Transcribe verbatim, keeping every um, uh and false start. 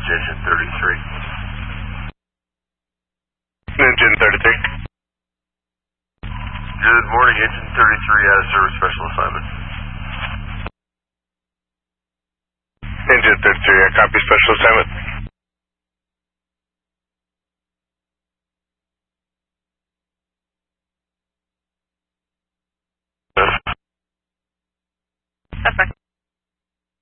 Dispatch, Engine thirty-three. Engine thirty-three. Good morning, Engine thirty-three, out of service, special assignment. Engine thirty-three, I copy special assignment.